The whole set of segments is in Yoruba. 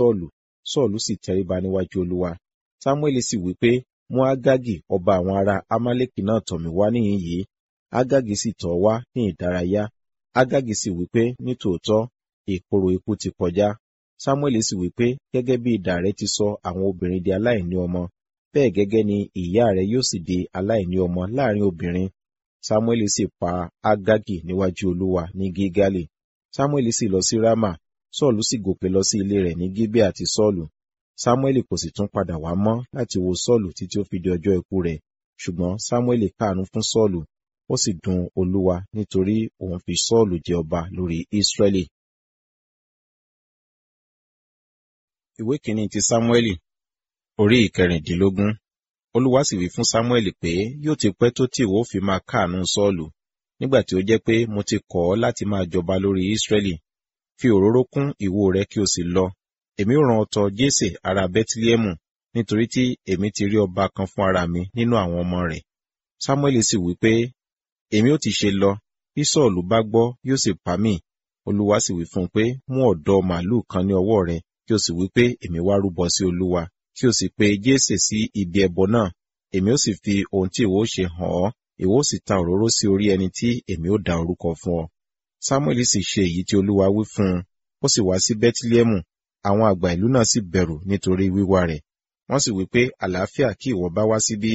Sọ́ọ̀lù, Sọ́ọ̀lù sì tẹríba níwájú Olúwa. Sámúẹ́lì sì wí pé, mú Ágágì ọba àwọn ará Amálẹ́kì náà tọ̀ mí wá níhìn yìí. Ágágì sì tọ̀ ọ́ wá ní ìdárayá. Ágágì sì wí pé, nítòótọ́, ìkorò ikú ti kọjá. Sámúẹ́lì sì wí pé, gẹ́gẹ́ bí idà rẹ ti sọ àwọn obìnrin di aláìní ọmọ, bẹ́ẹ̀ gẹ́gẹ́ ni ìyá rẹ yóò sì di aláìní ọmọ láàrin obìnrin. Sámúẹ́lì sì pa Ágágì níwájú Olúwa ní Gígálì. Sámúẹ́lì sì lọ sí Rámà, Sọ́ọ̀lù sì gòkè lọ sí ilé rẹ̀ ní Gíbíà ti Sọ́ọ̀lù. Sámúẹ́lì kò sì tún padà wá mọ́ láti wo Sọ́ọ̀lù títí ó fi di ọjọ́ ikú rẹ̀. Ṣùgbọ́n Sámúẹ́lì káàánú fún Sọ́ọ̀lù, ó sì dùn Olúwa nítorí òun fi Sọ́ọ̀lù jẹ ọba lórí Ísírẹ́lì. Ìwé kìíní ti Sámúẹ́lì, orí ìkẹrìndínlógún. Olúwa sì wí fún Sámúẹ́lì pé, yóò ti pẹ́ tó tí ìwọ ó fi máa káàánú Sọ́ọ̀lù, nígbà tí ó jẹ́ pé mo ti kọ̀ ọ́ láti máa jọba lórí Ísírẹ́lì. Fi òróró kún ìwo rẹ kí o sì lọ. Èmi ó rán ọ tọ̀ Jésè ará Bẹ́tílẹ́hẹ́mù, nítorí tí èmi ti rí ọba kan fún ara mi nínú àwọn ọmọ rẹ̀. Sámúẹ́lì sì wí pé, èmi ó ti ṣe lọ, bí Sọ́ọ̀lù bá gbọ́ yóò sì pa mí. Olúwa sì wí fún un pé, mú ọ̀dọ́ màlúù kan ní ọwọ́ rẹ, kí o sì wí pé, èmi wá rúbọ sí Olúwa, kí o sì pe Jésè sí ibi ẹbọ náà. Èmi ó sì fi ohun tí ìwọ ó ṣe hàn ọ́, ìwọ ó sì ta òróró sí orí ẹni tí èmi ó dá orúkọ fún ọ. Sámúẹ́lì sì ṣe èyí tí Olúwa wí fún un, ó sì wá sí Bẹ́tílẹ́hẹ́mù. Àwọn àgbà ìlú náà sì bẹ̀rù nítorí wíwá rẹ̀. Wọ́n sì wí pé, àlàáfíà kí ìwọ bá wá síbí.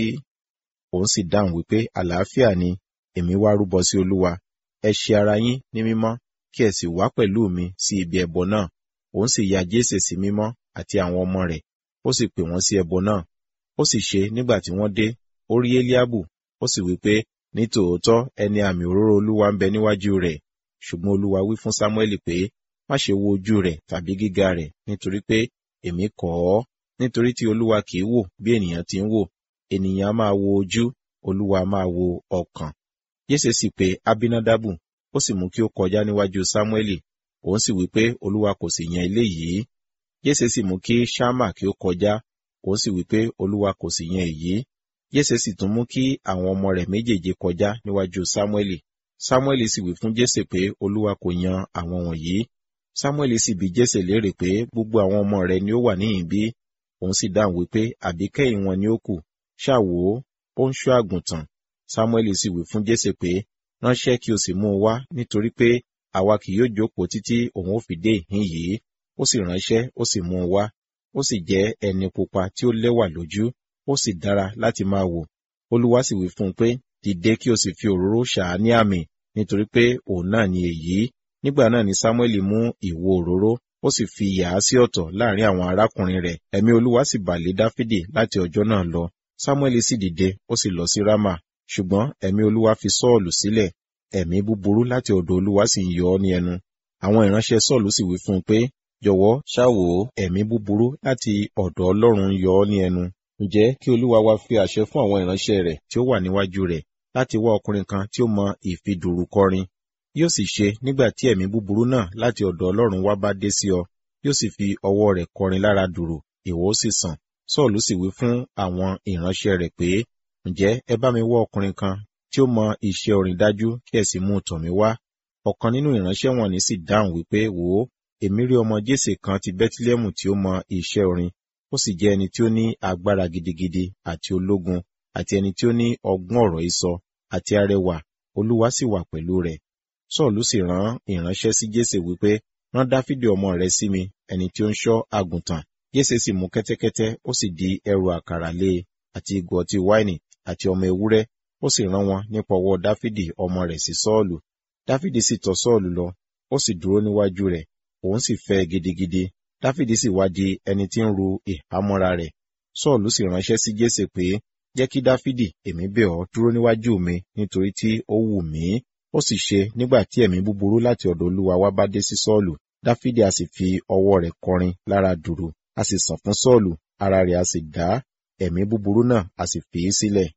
Òun sì dáhùn wí pé, àlàáfíà ni, èmi wá rúbọ sí Olúwa. Ẹ ṣe ara yín ní mímọ́, kí ẹ sì wá pẹ̀lú mi sí ibi ẹbọ náà. Òun sì ya Jésè sí mímọ́ àti àwọn ọmọ rẹ̀, ó sì pè wọ́n sí ẹbọ náà. Ó sì ṣe nígbà tí wọ́n dé, ó rí Eliabu, ó sì wí pé, nítòótọ́ ẹni àmì òróró Olúwa ń bẹ níwájú rẹ̀. Ṣùgbọ́n Olúwa wí fún Sámúẹ́lì pé, má ṣe wo ojú rẹ̀ tàbí gíga rẹ̀, nítorí pé èmi kọ̀ ọ́. Nítorí tí Olúwa kì í wò bí ènìyàn ti ń wò. Ènìyàn a máa wo ojú, Olúwa a máa wo ọkàn. Jésè sì pe Abinadabu, ó sì mú kí ó kọjá níwájú Sámúẹ́lì. Òun sì wí pé, Olúwa kò sì yan eléyìí. Jésè sì mú kí Ṣámà kí ó kọjá. Òun sì wí pé, Olúwa kò sì yan èyí. Jésè sì tún mú kí àwọn ọmọ rẹ̀ méjèèje kọjá níwájú Sámúẹ́lì. Sámúẹ́lì sì wí fún Jésè pé, Olúwa kò yan àwọn wọ̀nyí. Sámúẹ́lì sì bi Jésè léèrè pé, gbogbo àwọn ọmọ rẹ̀ ni ó wà níhìn bí? Òun sì dáhùn wípé, àbíkẹ́yìn wọn ni ó kù. Ṣáà wò ó ń ṣọ́ àgùntàn. Sámúẹ́lì sì wí fún Jésè pé, ránṣẹ́ kí o sì mú un wá, nítorí pé àwa kì yóò jókòó títí òun ó fi dé ìhín yìí. Ó sì ránṣẹ́, ó sì mú un wá. Ó sì jẹ́ ẹni pupa tí ó lẹ́wà lójú, ó sì dára láti máa wò. Olúwa sì wí fún un pé, dìde kí o sì fi òróró ṣà á ní àmì, nítorí pé òun náà ni èyí. Nígbà náà ni Sámúẹ́lì mú ìwo òróró, ó sì fi yà á sí ọ̀tọ̀ láàrin àwọn arákùnrin rẹ̀. Ẹ̀mí Olúwa sì bà lé Dáfídì láti ọjọ́ náà lọ. Sámúẹ́lì sì dìde, ó sì lọ sí Rámà. Ṣùgbọ́n ẹ̀mí Olúwa fi Sọ́ọ̀lù sílẹ̀. Ẹ̀mí búburú láti ọ̀dọ̀ Olúwa sì ń yọ ọ́ ní ẹnu. Àwọn ìránṣẹ́ Sọ́ọ̀lù sì wí fún un pé, jọ̀wọ́ ṣáà wò ó, ẹ̀mí búburú láti ọ̀dọ̀ Ọlọ́run ń yọ ọ́ ní ẹnu. Ǹjẹ́ kí Olúwa wa fi àṣẹ fún àwọn ìránṣẹ́ rẹ̀ tí ó wà níwájú rẹ̀ láti wá ọkùnrin kan tí ó mọ ìfidùrù kọrin. Yóò sì ṣe nígbà tí ẹ̀mí búburú náà láti ọ̀dọ̀ Ọlọ́run wá bá dé sí ọ, yóò sì fi ọwọ́ rẹ̀ kọrin lára dùrù, ìwọ ó sì sàn. Sọ́ọ̀lù sì wí fún àwọn ìránṣẹ́ rẹ̀ pé, ǹjẹ́ ẹ bá mi wá ọkùnrin kan tí ó mọ iṣẹ́ orin dájú, kí ẹ sì mú un tọ̀ mí wá. Ọ̀kan nínú ìránṣẹ́ wọ̀nyí sì dáhùn wípé, wò ó, èmi rí ọmọ Jésè kan ti Bẹ́tílẹ́hẹ́mù tí ó mọ iṣẹ́ orin. Ó sì jẹ́ ẹni tí ó ní agbára gidigidi àti ológun, àti ẹni tí ó ní ọgbọ́n ọ̀rọ̀ ìsọ, àti arẹwà, Olúwa sì wà pẹ̀lú rẹ̀. Sọ́ọ̀lù sì rán ìránṣẹ́ sí Jésè wípé, rán Dáfídì ọmọ rẹ̀ sí mi, ẹni tí ó ń ṣọ́ àgùntàn. Jésè sì mú kẹ́tẹ́kẹ́tẹ́, ó sì di ẹrù àkàrà lé e, àti ìgò ọtí wáìnì, àti ọmọ ewúrẹ́, ó sì rán wọn nípa ọwọ́ Dáfídì ọmọ rẹ̀ sí Sọ́ọ̀lù. Dáfídì sì tọ̀ Sọ́ọ̀lù lọ, ó sì dúró níwájú rẹ̀, òun sì fẹ́ gidigidi. Dáfídì sì wá di ẹni tí ń ru ìhámọ́ra rẹ̀. Sọ́ọ̀lù sì ránṣẹ́ sí Jésè pé, jẹ́ kí Dáfídì, èmi bẹ̀ ọ́, dúró níwájú mi, nítorí tí ó wù mí. Ó sì ṣe nígbà tí ẹ̀mí búburú láti ọ̀dọ̀ Olúwa wá bá dé sí Sọ́ọ̀lù, Dáfídì a sì fi ọwọ́ rẹ̀ kọrin lára dùrù, a sì sàn fún Sọ́ọ̀lù, ara rẹ̀ a sì dá, ẹ̀mí búburú náà a sì fi í sílẹ̀.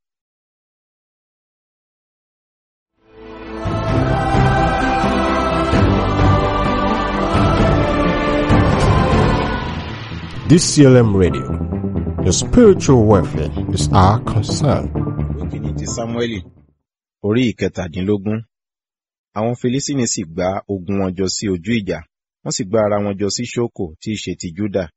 DCLM Radio, your spiritual welfare is our concern. Ìkíní ti Sámúẹ́lì, orí ìkẹtàdínlógún. Àwọn Filistini sì gba ogun wọn jọ sí ojú ìjà, wọ́n sì gba ara wọn jọ sí Ṣókò tí í ṣe ti Júdà.